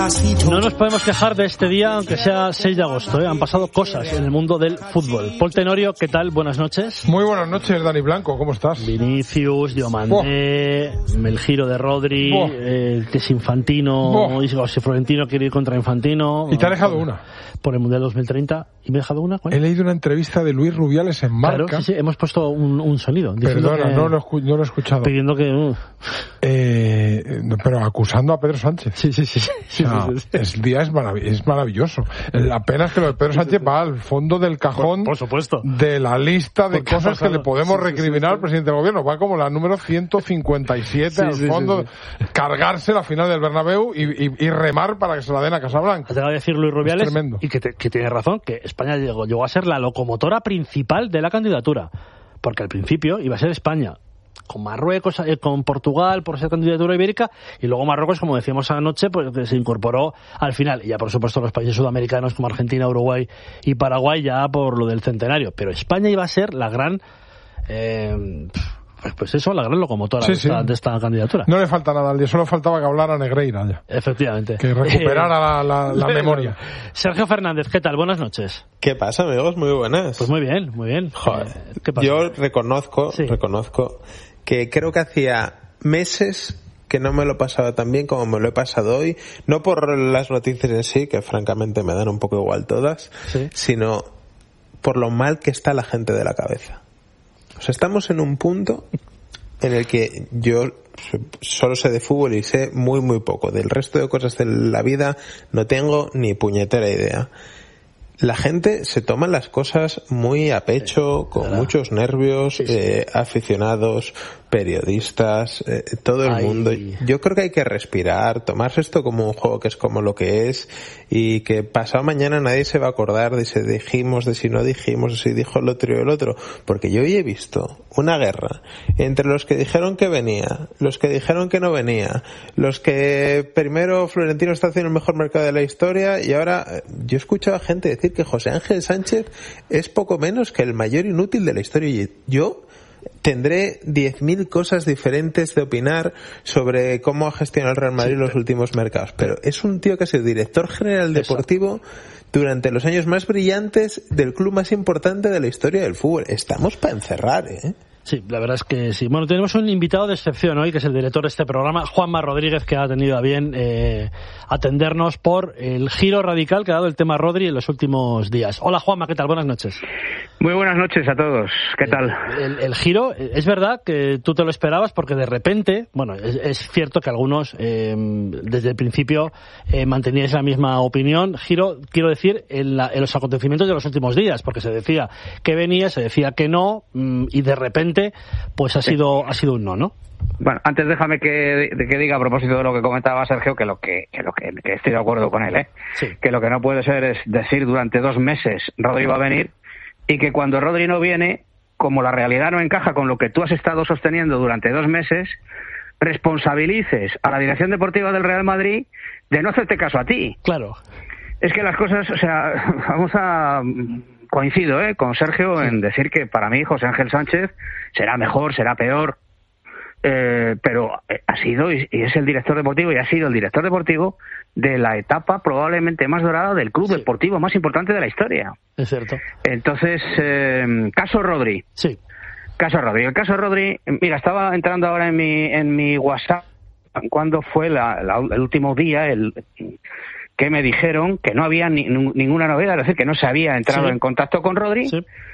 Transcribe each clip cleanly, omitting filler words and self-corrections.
No nos podemos quejar de este día, aunque sea 6 de agosto, ¿eh? Han pasado cosas en el mundo del fútbol. Paul Tenorio, ¿qué tal? Buenas noches. Muy buenas noches, Dani Blanco, ¿cómo estás? Vinicius, Diomandé, el giro de Rodri, que es Infantino, y si Florentino quiere ir contra Infantino. Y te ha dejado una. Por el Mundial 2030. ¿Y me ha dejado una? ¿Cuál? He leído una entrevista de Luis Rubiales en Marca. Claro, sí, hemos puesto un sonido. Perdona, no lo he escuchado. Pidiendo que... pero acusando a Pedro Sánchez. Sí. El día es maravilloso. La pena es que lo de Pedro Sánchez va al fondo del cajón, por supuesto, de la lista de cosas que le podemos recriminar al presidente del gobierno. Va como la número 157 al fondo, cargarse la final del Bernabéu y remar para que se la den a Casablanca. Te va a decir Luis Rubiales, es tremendo. Y que tiene razón, que España llegó a ser la locomotora principal de la candidatura. Porque al principio iba a ser España, con Marruecos, con Portugal por ser candidatura ibérica, y luego Marruecos, como decíamos anoche, pues se incorporó al final, y ya por supuesto los países sudamericanos como Argentina, Uruguay y Paraguay ya por lo del centenario, pero España iba a ser la gran la gran locomotora de esta candidatura. No le falta nada al día, solo faltaba que hablara Negreira ya. Efectivamente. Que recuperara la memoria. Sergio Fernández, ¿qué tal? Buenas noches. ¿Qué pasa, amigos? Muy buenas. Pues muy bien. Joder. ¿Qué pasa? Yo reconozco que creo que hacía meses que no me lo pasaba tan bien como me lo he pasado hoy, no por las noticias en sí, que francamente me dan un poco igual todas, sino por lo mal que está la gente de la cabeza. O sea, estamos en un punto en el que yo solo sé de fútbol y sé muy muy poco. Del resto de cosas de la vida no tengo ni puñetera idea. La gente se toma las cosas muy a pecho, con muchos nervios, aficionados, periodistas, todo el mundo. Yo creo que hay que respirar, tomarse esto como un juego que es como lo que es, y que pasado mañana nadie se va a acordar de si dijimos, de si no dijimos, de si dijo el otro y el otro. Porque yo hoy he visto una guerra entre los que dijeron que venía, los que dijeron que no venía, los que primero Florentino está haciendo el mejor mercado de la historia, y ahora yo he escuchado a gente decir que José Ángel Sánchez es poco menos que el mayor inútil de la historia, y yo tendré 10.000 cosas diferentes de opinar sobre cómo ha gestionado el Real Madrid los últimos mercados, pero es un tío que ha sido director general deportivo durante los años más brillantes del club más importante de la historia del fútbol. Estamos para encerrar, ¿eh? Sí, la verdad es que sí. Bueno, tenemos un invitado de excepción hoy, que es el director de este programa, Juanma Rodríguez, que ha tenido a bien atendernos por el giro radical que ha dado el tema Rodri en los últimos días. Hola, Juanma, ¿qué tal? Buenas noches. Muy buenas noches a todos. ¿Qué tal? El giro, es verdad que tú te lo esperabas, porque de repente, bueno, es cierto que algunos desde el principio manteníais la misma opinión. Giro, quiero decir, en los acontecimientos de los últimos días, porque se decía que venía, se decía que no, y de repente pues ha sido un no. Bueno, antes déjame que diga a propósito de lo que comentaba Sergio que estoy de acuerdo con él, que lo que no puede ser es decir durante 2 meses Rodri va a venir, y que cuando Rodri no viene, como la realidad no encaja con lo que tú has estado sosteniendo durante 2 meses, responsabilices a la dirección deportiva del Real Madrid de no hacerte caso a ti. Claro. Es que las cosas, o sea, coincido con Sergio en decir que para mí José Ángel Sánchez será mejor, será peor, pero ha sido y es el director deportivo, y ha sido el director deportivo de la etapa probablemente más dorada del club deportivo más importante de la historia. Es cierto. Entonces, caso Rodri. Sí. El caso Rodri, mira, estaba entrando ahora en mi WhatsApp cuando fue el último día, que me dijeron que no había ninguna novedad, es decir, que no se había entrado en contacto con Rodri,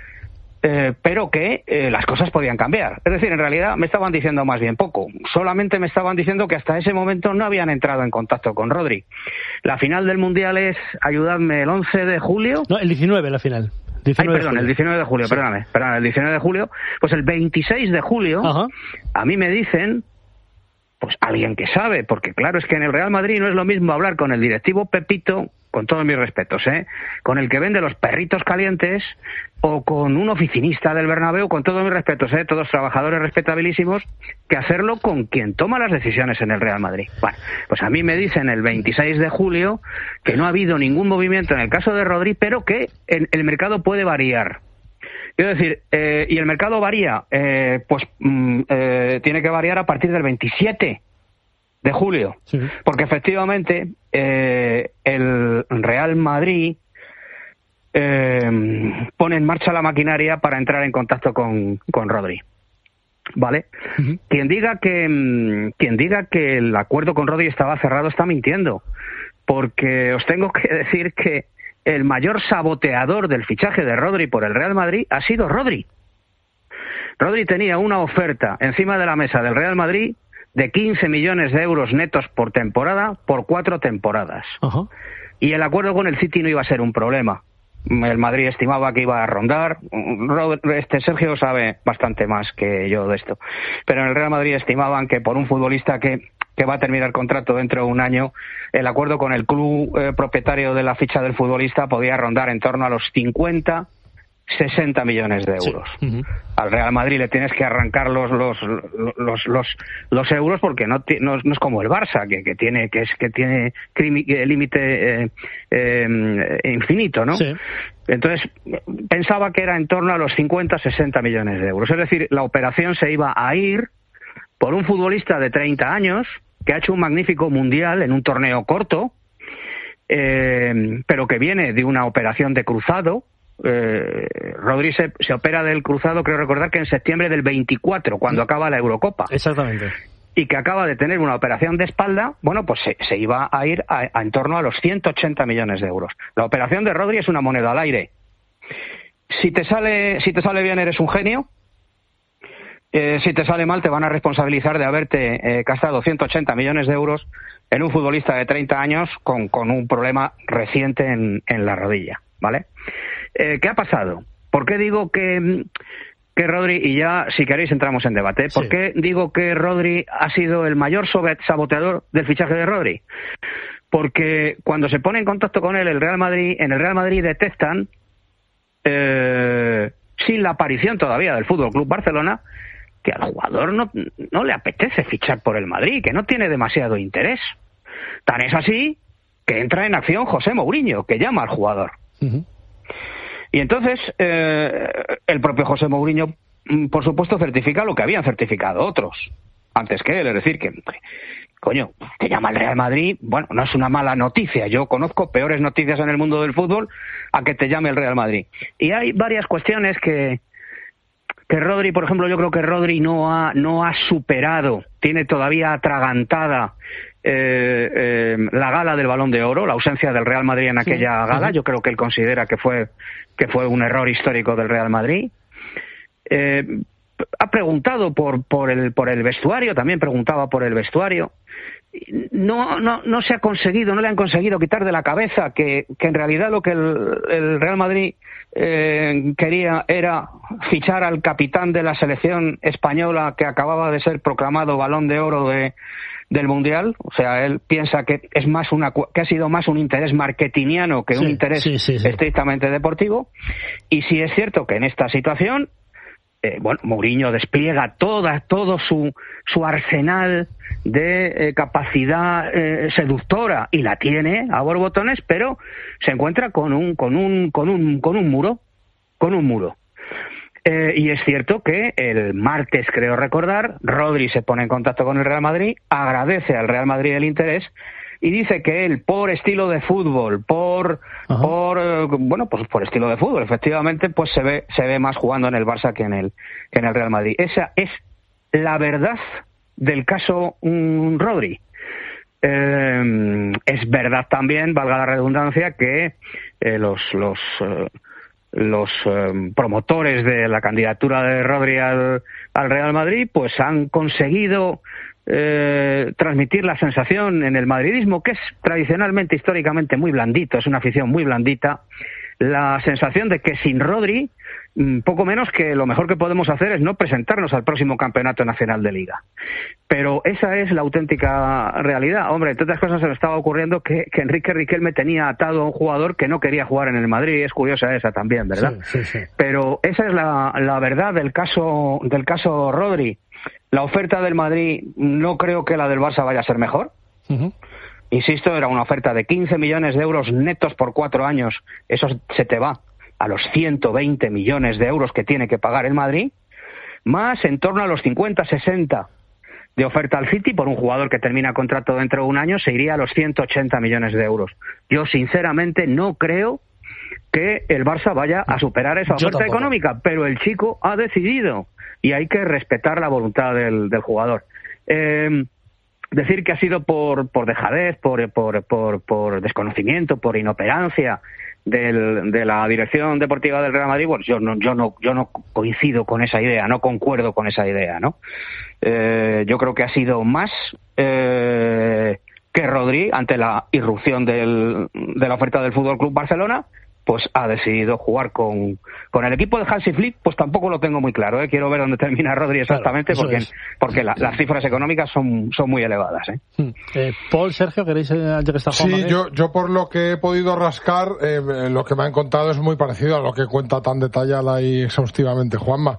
pero que las cosas podían cambiar. Es decir, en realidad me estaban diciendo más bien poco. Solamente me estaban diciendo que hasta ese momento no habían entrado en contacto con Rodri. La final del Mundial es, ayudadme, el 11 de julio. No, el 19 la final. El 19 de julio, perdóname, el 19 de julio. Pues el 26 de julio, a mí me dicen, pues alguien que sabe, porque claro, es que en el Real Madrid no es lo mismo hablar con el directivo Pepito, con todos mis respetos, con el que vende los perritos calientes, o con un oficinista del Bernabéu, con todos mis respetos, todos trabajadores respetabilísimos, que hacerlo con quien toma las decisiones en el Real Madrid. Bueno, pues a mí me dicen el 26 de julio que no ha habido ningún movimiento en el caso de Rodri, pero que el mercado puede variar. Quiero decir, y el mercado varía, tiene que variar a partir del 27 de julio. Sí. Porque efectivamente el Real Madrid pone en marcha la maquinaria para entrar en contacto con Rodri. ¿Vale? Uh-huh. Quien diga que el acuerdo con Rodri estaba cerrado está mintiendo. Porque os tengo que decir que el mayor saboteador del fichaje de Rodri por el Real Madrid ha sido Rodri. Rodri tenía una oferta encima de la mesa del Real Madrid de 15 millones de euros netos por temporada por 4 temporadas. Uh-huh. Y el acuerdo con el City no iba a ser un problema. El Madrid estimaba que iba a rondar. Sergio sabe bastante más que yo de esto. Pero en el Real Madrid estimaban que por un futbolista que va a terminar el contrato dentro de un año, el acuerdo con el club propietario de la ficha del futbolista podía rondar en torno a los 50, 60 millones de euros. Sí. Uh-huh. Al Real Madrid le tienes que arrancar los euros porque no es como el Barça que tiene límite infinito, ¿no? Sí. Entonces pensaba que era en torno a los 50, 60 millones de euros. Es decir, la operación se iba a ir por un futbolista de 30 años que ha hecho un magnífico mundial en un torneo corto, pero que viene de una operación de cruzado. Rodri se opera del cruzado, creo recordar que en septiembre del 24, cuando acaba la Eurocopa. Exactamente. Y que acaba de tener una operación de espalda, bueno, pues se iba a ir a en torno a los 180 millones de euros. La operación de Rodri es una moneda al aire. Si te sale bien, eres un genio. Si te sale mal, te van a responsabilizar de haberte gastado 180 millones de euros en un futbolista de 30 años con un problema reciente en la rodilla, ¿vale? ¿Qué ha pasado? ¿Por qué digo que Rodri, y ya si queréis entramos en debate, ¿por qué digo que Rodri ha sido el mayor saboteador del fichaje de Rodri? Porque cuando se pone en contacto con él en el Real Madrid detectan, sin la aparición todavía del Fútbol Club Barcelona, que al jugador no le apetece fichar por el Madrid, que no tiene demasiado interés. Tan es así que entra en acción José Mourinho, que llama al jugador. Uh-huh. Y entonces el propio José Mourinho, por supuesto, certifica lo que habían certificado otros antes que él, es decir, que coño, te llama el Real Madrid, bueno, no es una mala noticia. Yo conozco peores noticias en el mundo del fútbol a que te llame el Real Madrid. Y hay varias cuestiones que Rodri, por ejemplo, yo creo que Rodri no ha superado, tiene todavía atragantada la gala del Balón de Oro, la ausencia del Real Madrid en aquella gala. Yo creo que él considera que fue un error histórico del Real Madrid. Ha preguntado por el vestuario, también preguntaba por el vestuario. No se ha conseguido, no le han conseguido quitar de la cabeza que en realidad lo que el Real Madrid quería era fichar al capitán de la selección española que acababa de ser proclamado Balón de Oro del Mundial. O sea, él piensa que es más que ha sido más un interés marketingiano que un interés estrictamente deportivo. Y sí es cierto que en esta situación Mourinho despliega todo su arsenal de capacidad seductora, y la tiene a borbotones, pero se encuentra con un muro. Y es cierto que el martes, creo recordar, Rodri se pone en contacto con el Real Madrid, agradece al Real Madrid el interés y dice que él, por estilo de fútbol, por estilo de fútbol, efectivamente, pues se ve más jugando en el Barça que en el Real Madrid. Esa es la verdad del caso Rodri. Es verdad también, valga la redundancia, que los promotores de la candidatura de Rodri al Real Madrid pues han conseguido transmitir la sensación en el madridismo, que es tradicionalmente, históricamente muy blandito, es una afición muy blandita, la sensación de que sin Rodri poco menos que lo mejor que podemos hacer es no presentarnos al próximo campeonato nacional de Liga. Pero esa es la auténtica realidad. Hombre, entre otras cosas se me estaba ocurriendo que Enrique Riquelme tenía atado a un jugador que no quería jugar en el Madrid. Es curiosa esa también, ¿verdad? Sí. Pero esa es la verdad del caso Rodri. La oferta del Madrid no creo que la del Barça vaya a ser mejor. Uh-huh. Insisto, era una oferta de 15 millones de euros netos por 4 años. Eso se te va a los 120 millones de euros que tiene que pagar el Madrid, más en torno a los 50, 60 de oferta al City por un jugador que termina contrato dentro de un año, se iría a los 180 millones de euros. Yo sinceramente no creo que el Barça vaya a superar esa oferta económica, pero el chico ha decidido y hay que respetar la voluntad del jugador. Decir que ha sido por dejadez, por desconocimiento, por inoperancia de la dirección deportiva del Real Madrid, pues yo no coincido con esa idea, no concuerdo con esa idea, ¿no? Yo creo que ha sido más que Rodri, ante la irrupción de la oferta del Fútbol Club Barcelona, pues ha decidido jugar con el equipo de Hansi Flick. Pues tampoco lo tengo muy claro, quiero ver dónde termina Rodri exactamente, claro, porque las cifras económicas son muy elevadas. Paul, Sergio, ¿queréis ya que está Juanma? Sí, yo por lo que he podido rascar, lo que me han contado es muy parecido a lo que cuenta tan detallada y exhaustivamente Juanma.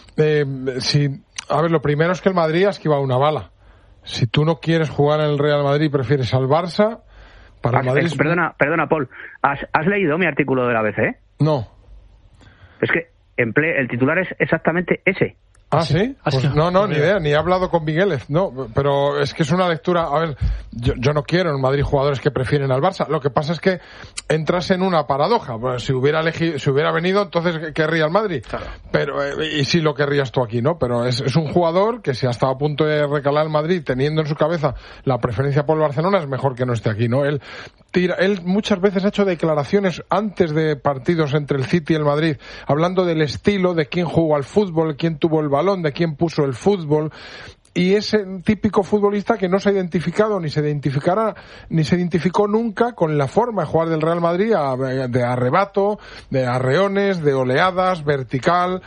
A ver, lo primero es que el Madrid ha esquivado una bala. Si tú no quieres jugar en el Real Madrid y prefieres al Barça, para el Madrid... Perdona, Paul, ¿has leído mi artículo de la ABC? No. Es que el titular es exactamente ese. ¿Ah, sí? Pues no, ni idea, ni he hablado con Migueles, no, pero es que es una lectura, a ver, yo no quiero en Madrid jugadores que prefieren al Barça, lo que pasa es que entras en una paradoja, pues si hubiera venido, entonces querría el Madrid, claro. Pero, y sí lo querrías tú aquí, ¿no? Pero es un jugador que si ha estado a punto de recalar en Madrid, teniendo en su cabeza la preferencia por el Barcelona, es mejor que no esté aquí, ¿no? Él muchas veces ha hecho declaraciones antes de partidos entre el City y el Madrid, hablando del estilo, de quién jugó al fútbol, quién tuvo el balón, de quién puso el fútbol, y es el típico futbolista que no se ha identificado ni se identificó nunca con la forma de jugar del Real Madrid, de arrebato, de arreones, de oleadas, vertical,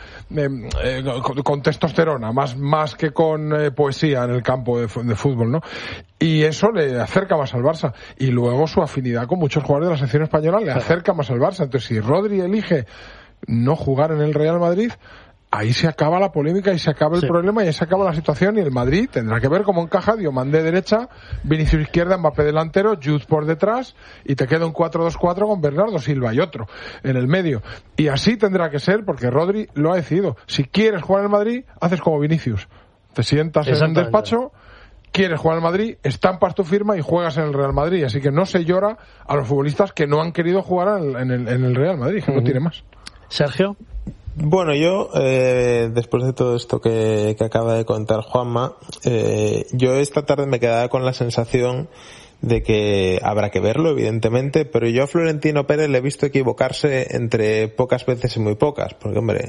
con testosterona, más que con poesía en el campo de fútbol, ¿no? Y eso le acerca más al Barça. Y luego su afinidad con muchos jugadores de la selección española le acerca más al Barça. Entonces, si Rodri elige no jugar en el Real Madrid, ahí se acaba la polémica y se acaba el problema y ahí se acaba la situación, y el Madrid tendrá que ver cómo encaja Diomandé derecha, Vinicius izquierda, Mbappé delantero, Jude por detrás, y te queda un 4-2-4 con Bernardo Silva y otro en el medio. Y así tendrá que ser, porque Rodri lo ha decidido. Si quieres jugar en el Madrid, haces como Vinicius. Te sientas en un despacho, quieres jugar en el Madrid, estampas tu firma y juegas en el Real Madrid. Así que no se llora a los futbolistas que no han querido jugar en el Real Madrid, que no tiene más. Sergio. Bueno, yo, después de todo esto que acaba de contar Juanma, yo esta tarde me quedaba con la sensación de que habrá que verlo, evidentemente, pero yo a Florentino Pérez le he visto equivocarse entre pocas veces y muy pocas, porque, hombre,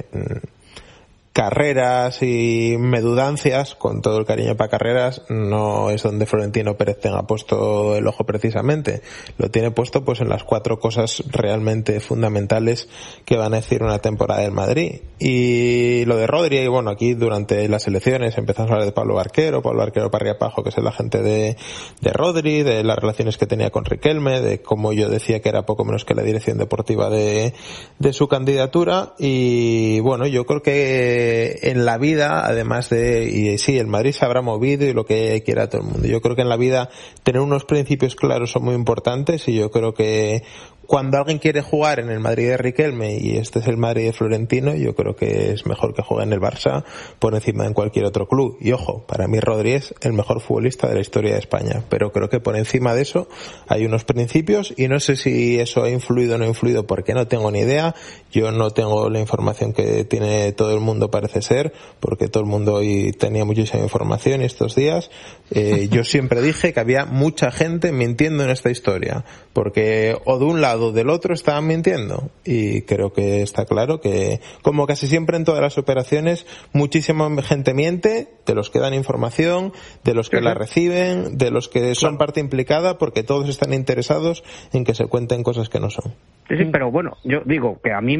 Carreras y medudancias, con todo el cariño para Carreras, no es donde Florentino Pérez tenga puesto el ojo precisamente. Lo tiene puesto pues en las 4 cosas realmente fundamentales que van a decir una temporada del Madrid. Y lo de Rodri, y bueno, aquí durante las elecciones empezamos a hablar de Pablo Barquero para arriba abajo, que es el agente de Rodri, de las relaciones que tenía con Riquelme, de cómo yo decía que era poco menos que la dirección deportiva de su candidatura. Y bueno, yo creo que en la vida, además y sí, el Madrid se habrá movido y lo que quiera todo el mundo. Yo creo que en la vida tener unos principios claros son muy importantes, y yo creo que cuando alguien quiere jugar en el Madrid de Riquelme y este es el Madrid de Florentino, yo creo que es mejor que juegue en el Barça por encima de cualquier otro club. Y ojo, para mí Rodri es el mejor futbolista de la historia de España, pero creo que por encima de eso hay unos principios, y no sé si eso ha influido o no ha influido, porque no tengo ni idea. Yo no tengo la información que tiene todo el mundo, parece ser, porque todo el mundo hoy tenía muchísima información estos días. Yo siempre dije que había mucha gente mintiendo en esta historia, porque o de un lado o del otro estaban mintiendo, y creo que está claro que, como casi siempre en todas las operaciones, muchísima gente miente, de los que dan información, de los que la reciben, de los que son parte implicada, porque todos están interesados en que se cuenten cosas que no son. Sí, pero bueno, yo digo que a mí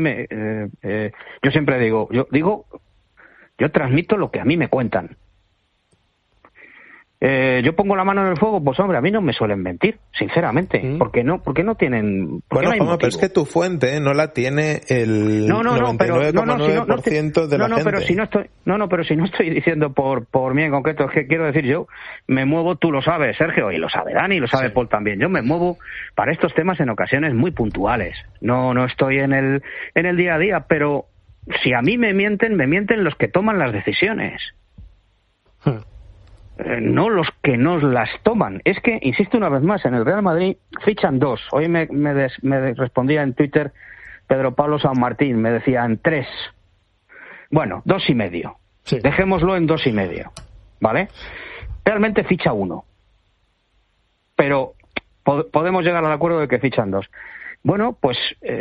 yo siempre digo, yo transmito lo que a mí me cuentan. Yo pongo la mano en el fuego, pues hombre, a mí no me suelen mentir, sinceramente, porque no tienen. Bueno, Juanma, pero es que tu fuente no la tiene el 99,9% de la gente. Pero si no estoy diciendo por mí en concreto, es que quiero decir, yo me muevo, tú lo sabes, Sergio, y lo sabe Dani, y lo sabe Paul también. Yo me muevo para estos temas en ocasiones muy puntuales. No estoy en el día a día, pero si a mí me mienten los que toman las decisiones. no los que nos las toman. Es que, insisto una vez más, en el Real Madrid fichan 2. Hoy me respondía en Twitter Pedro Pablo San Martín, me decían 3. Bueno, 2,5. Sí. Dejémoslo en 2,5, ¿vale? Realmente ficha 1. Pero podemos llegar al acuerdo de que fichan 2. Bueno, pues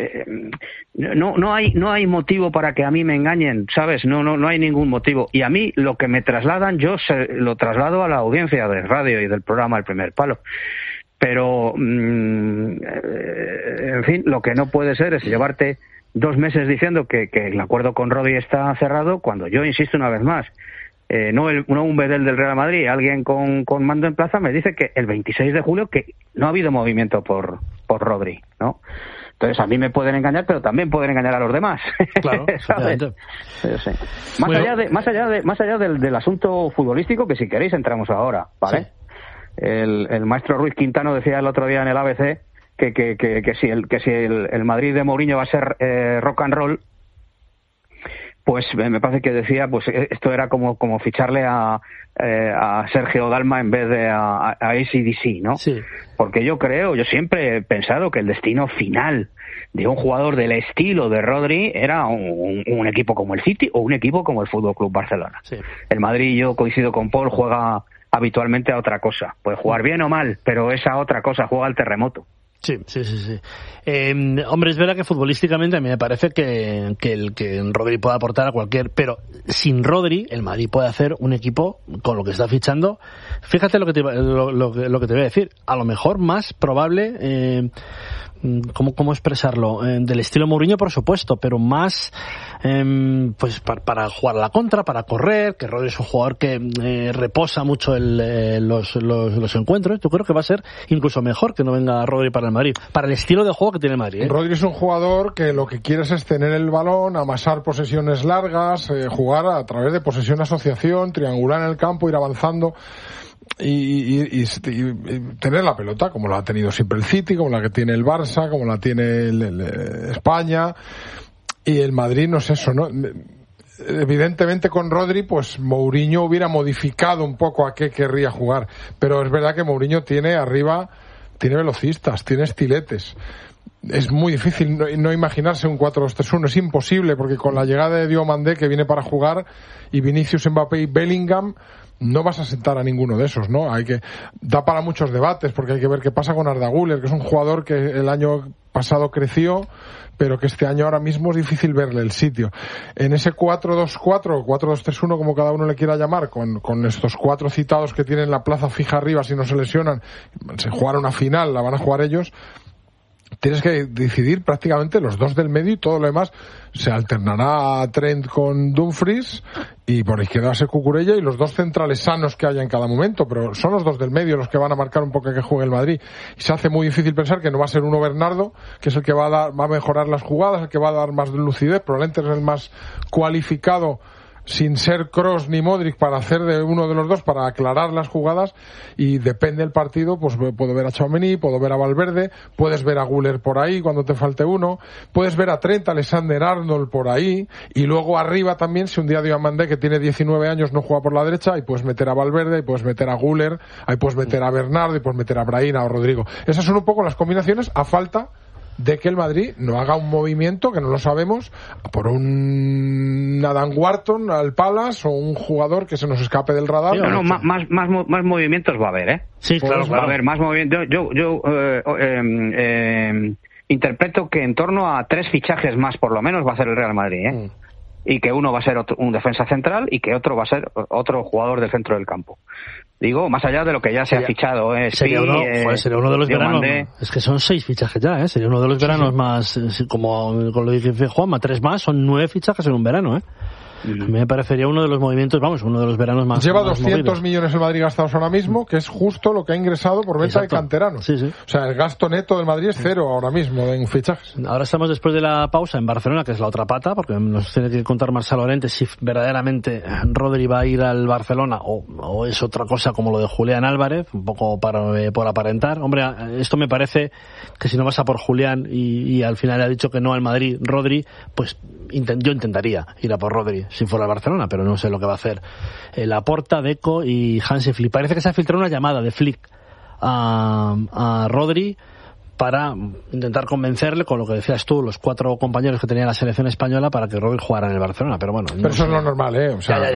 no hay motivo para que a mí me engañen, ¿sabes? No hay ningún motivo. Y a mí lo que me trasladan, yo lo traslado a la audiencia de radio y del programa El Primer Palo. Pero, en fin, lo que no puede ser es llevarte 2 meses diciendo que el acuerdo con Rodri está cerrado, cuando yo insisto una vez más. No un bedel del Real Madrid, alguien con mando en plaza me dice que el 26 de julio que no ha habido movimiento por Rodri, ¿no? Entonces a mí me pueden engañar, pero también pueden engañar a los demás. Claro, sí. Más allá del asunto futbolístico, que si queréis entramos ahora, ¿vale? Sí. El maestro Ruiz Quintano decía el otro día en el ABC que si el Madrid de Mourinho va a ser rock and roll, pues me parece que decía, pues esto era como ficharle a Sergio Dalma en vez de a AC/DC, ¿no? Sí. Porque yo siempre he pensado que el destino final de un jugador del estilo de Rodri era un equipo como el City o un equipo como el Fútbol Club Barcelona. Sí. El Madrid, yo coincido con Paul, juega habitualmente a otra cosa. Puede jugar bien o mal, pero esa otra cosa, juega al terremoto. Sí. Hombre, es verdad que futbolísticamente a mí me parece que Rodri puede aportar a cualquier... Pero sin Rodri, el Madrid puede hacer un equipo con lo que está fichando. Fíjate lo que te voy a decir. A lo mejor más probable... ¿Cómo expresarlo? Del estilo Mourinho, por supuesto, pero más pues para jugar a la contra, para correr, que Rodri es un jugador que reposa mucho los encuentros. Yo creo que va a ser incluso mejor que no venga Rodri para el Madrid, para el estilo de juego que tiene el Madrid, ¿eh? Rodri es un jugador que lo que quieres es tener el balón, amasar posesiones largas, jugar a través de posesión-asociación, triangular en el campo, ir avanzando. Y tener la pelota como la ha tenido siempre el City, como la que tiene el Barça, como la tiene España, y el Madrid no es eso, ¿no? Evidentemente con Rodri pues Mourinho hubiera modificado un poco a qué querría jugar, pero es verdad que Mourinho tiene arriba, tiene velocistas, tiene estiletes. Es muy difícil no imaginarse un 4-2-3-1, es imposible, porque con la llegada de Diomandé, que viene para jugar, y Vinicius, Mbappé y Bellingham, no vas a sentar a ninguno de esos, ¿no? Da para muchos debates, porque hay que ver qué pasa con Arda Güler, que es un jugador que el año pasado creció, pero que este año ahora mismo es difícil verle el sitio. En ese 4-2-4 o 4-2-3-1, como cada uno le quiera llamar, con estos 4 citados que tienen la plaza fija arriba, si no se lesionan, se jugará una final, la van a jugar ellos. Tienes que decidir prácticamente los 2 del medio, y todo lo demás se alternará a Trent con Dumfries, y por izquierda va a ser Cucurella, y los 2 centrales sanos que haya en cada momento, pero son los 2 del medio los que van a marcar un poco que juegue el Madrid. Y se hace muy difícil pensar que no va a ser uno Bernardo, que es el que va a mejorar las jugadas, el que va a dar más lucidez, probablemente es el más cualificado, sin ser Kroos ni Modric, para hacer de uno de los 2, para aclarar las jugadas, y depende del partido, pues puedo ver a Tchouaméni, puedo ver a Valverde, puedes ver a Güler por ahí cuando te falte uno, puedes ver a Trent Alexander-Arnold por ahí, y luego arriba también, si un día Diomandé, que tiene 19 años, no juega por la derecha, ahí puedes meter a Valverde, ahí puedes meter a Güler, ahí puedes meter a Bernardo, y puedes meter a Brahim o Rodrigo. Esas son un poco las combinaciones, a falta de que el Madrid no haga un movimiento, que no lo sabemos, por un Adam Wharton al Palace, o un jugador que se nos escape del radar. Sí, más movimientos va a haber, ¿eh? Sí, claro. Va a haber más movimientos. Yo interpreto que en torno a 3 fichajes más, por lo menos, va a hacer el Real Madrid, ¿eh? Y que uno va a ser un defensa central, y que otro va a ser otro jugador del centro del campo. Digo, más allá de lo que ya se ha fichado, sería uno de los veranos. Es que son 6 fichajes ya, ¿eh? Sería uno de los veranos más, como con lo que dice Juanma, 3 más, son 9 fichajes en un verano, ¿eh? A mí me parecería uno de los movimientos, uno de los veranos más. Lleva más 200 movidos. millones el Madrid gastados ahora mismo, que es justo lo que ha ingresado por venta de canteranos. Sí. O sea, el gasto neto del Madrid es 0 ahora mismo en fichajes. Ahora estamos después de la pausa en Barcelona, que es la otra pata, porque nos tiene que contar Marcelo Llorente si verdaderamente Rodri va a ir al Barcelona o es otra cosa como lo de Julián Álvarez, un poco por aparentar. Hombre, esto me parece que si no vas a por Julián y al final ha dicho que no al Madrid, Rodri, pues yo intentaría ir a por Rodri si fuera el Barcelona, pero no sé lo que va a hacer Laporta, Deco y Hansi Flick. Parece que se ha filtrado una llamada de Flick a Rodri para intentar convencerle, con lo que decías tú, los 4 compañeros que tenía la selección española, para que Rodri jugara en el Barcelona, pero bueno. Pero eso es lo normal, o sea,